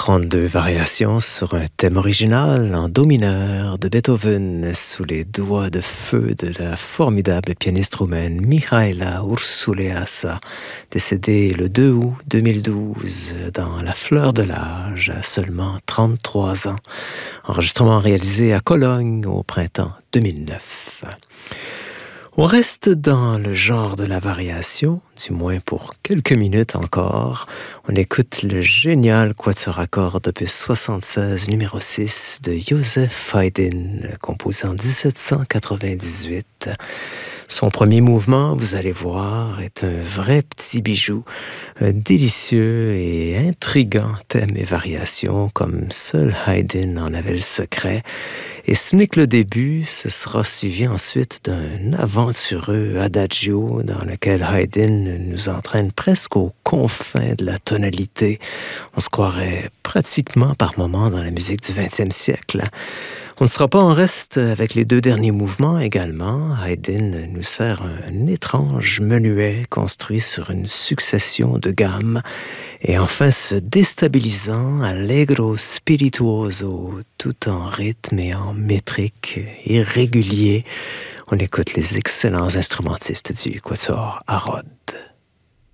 32 variations sur un thème original en do mineur de Beethoven sous les doigts de feu de la formidable pianiste roumaine Mihaela Ursuleasa, décédée le 2 août 2012 dans la fleur de l'âge à seulement 33 ans. Enregistrement réalisé à Cologne au printemps 2009. On reste dans le genre de la variation, du moins pour quelques minutes encore. On écoute le génial quatuor à cordes opus 76 numéro 6 de Joseph Haydn, composé en 1798. Son premier mouvement, vous allez voir, est un vrai petit bijou, un délicieux et intrigant thème et variation, comme seul Haydn en avait le secret. Et ce n'est que le début, ce sera suivi ensuite d'un aventureux adagio dans lequel Haydn nous entraîne presque aux confins de la tonalité. On se croirait pratiquement par moments dans la musique du XXe siècle. On ne sera pas en reste avec les deux derniers mouvements également. Haydn nous sert un étrange menuet construit sur une succession de gammes et enfin ce déstabilisant allegro spirituoso tout en rythme et en métrique irrégulier. On écoute les excellents instrumentistes du quatuor à Rhodes.